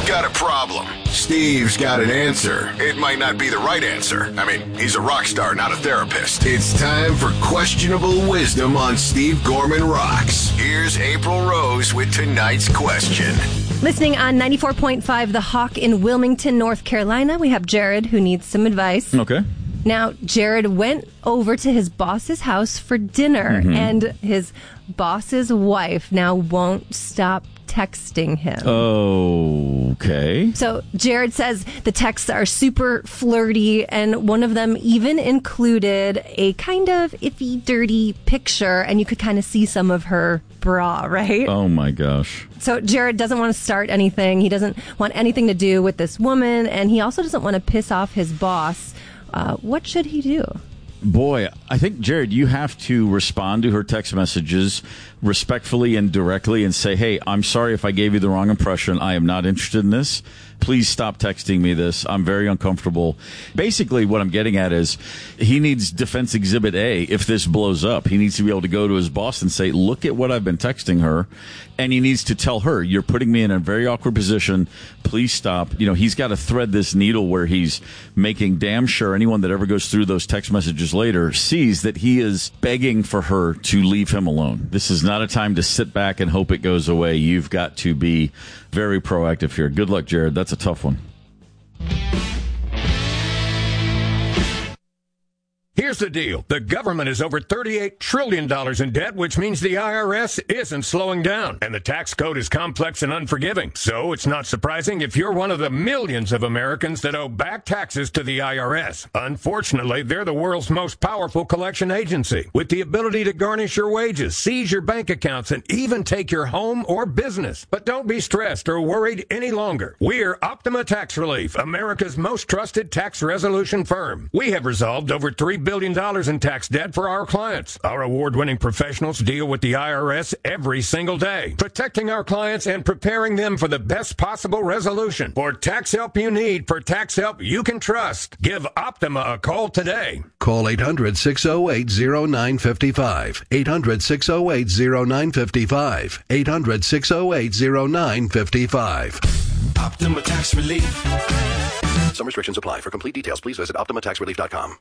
got a problem. Steve's got an answer. It might not be the right answer. I mean, he's a rock star, not a therapist. It's time for Questionable Wisdom on Steve Gorman Rocks. Here's April Rose with tonight's question. Listening on 94.5 The Hawk in Wilmington, North Carolina, we have Jared who needs some advice. Okay. Now, Jared went over to his boss's house for dinner, and his boss's wife now won't stop texting him. Okay. So Jared says the texts are super flirty, and one of them even included a kind of iffy, dirty picture, and you could kind of see some of her bra, right? Oh, my gosh. So Jared doesn't want to start anything. He doesn't want anything to do with this woman, and he also doesn't want to piss off his boss. What should he do? Boy, I think, Jared, you have to respond to her text messages respectfully and directly and say, hey, I'm sorry if I gave you the wrong impression. I am not interested in this. Please stop texting me this. I'm very uncomfortable. Basically, what I'm getting at is he needs defense exhibit A if this blows up. He needs to be able to go to his boss and say, look at what I've been texting her. And he needs to tell her, you're putting me in a very awkward position. Please stop. You know, he's got to thread this needle where he's making damn sure anyone that ever goes through those text messages later sees that he is begging for her to leave him alone. This is not a time to sit back and hope it goes away. You've got to be very proactive here. Good luck, Jared. That's a tough one. Here's the deal. The government is over $38 trillion in debt, which means the IRS isn't slowing down. And the tax code is complex and unforgiving. So it's not surprising if you're one of the millions of Americans that owe back taxes to the IRS. Unfortunately, they're the world's most powerful collection agency, with the ability to garnish your wages, seize your bank accounts, and even take your home or business. But don't be stressed or worried any longer. We're Optima Tax Relief, America's most trusted tax resolution firm. We have resolved over $3 billion in tax debt for our clients. Our award-winning professionals deal with the IRS every single day, protecting our clients and preparing them for the best possible resolution. For tax help you need, for tax help you can trust, give Optima a call today. Call 800-608-0955. 800-608-0955. 800-608-0955. Optima Tax Relief. Some restrictions apply. For complete details, please visit OptimaTaxRelief.com.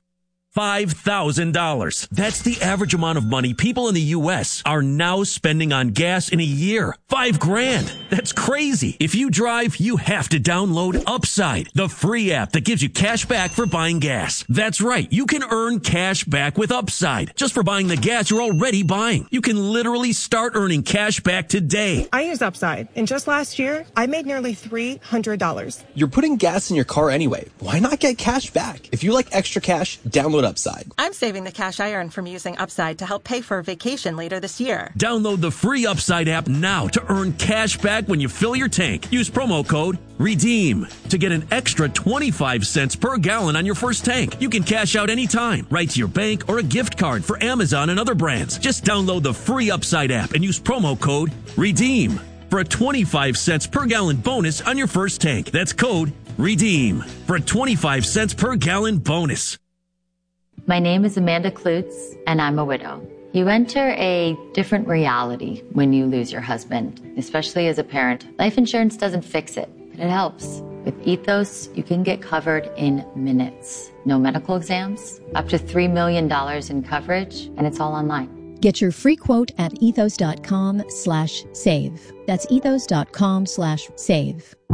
$5,000. That's the average amount of money people in the U.S. are now spending on gas in a year. $5,000. That's crazy. If you drive, you have to download Upside, the free app that gives you cash back for buying gas. That's right. You can earn cash back with Upside just for buying the gas you're already buying. You can literally start earning cash back today. I use Upside, and just last year, I made nearly $300. You're putting gas in your car anyway. Why not get cash back? If you like extra cash, download Upside. I'm saving the cash I earn from using Upside to help pay for a vacation later this year. Download the free Upside app now to earn cash back when you fill your tank. Use promo code REDEEM to get an extra 25 cents per gallon on your first tank. You can cash out anytime, right to your bank or a gift card for Amazon and other brands. Just download the free Upside app and use promo code REDEEM for a 25 cents per gallon bonus on your first tank. That's code REDEEM for a 25 cents per gallon bonus. My name is Amanda Klutz, and I'm a widow. You enter a different reality when you lose your husband, especially as a parent. Life insurance doesn't fix it, but it helps. With Ethos, you can get covered in minutes. No medical exams, up to $3 million in coverage, and it's all online. Get your free quote at ethos.com/save. That's ethos.com/save.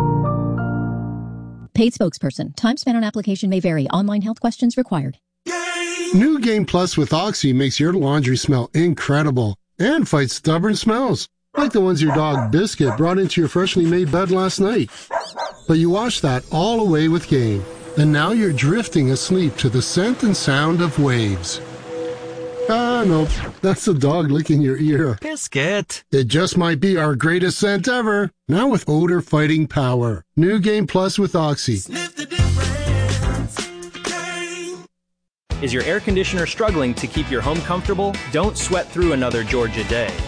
Paid spokesperson. Time spent on application may vary. Online health questions required. New Game Plus with Oxy makes your laundry smell incredible and fights stubborn smells, like the ones your dog Biscuit brought into your freshly made bed last night. But you wash that all away with Game, and now you're drifting asleep to the scent and sound of waves. Ah, no, that's the dog licking your ear. Biscuit. It just might be our greatest scent ever, now with odor-fighting power. New Game Plus with Oxy. Sniff the difference. Is your air conditioner struggling to keep your home comfortable? Don't sweat through another Georgia day.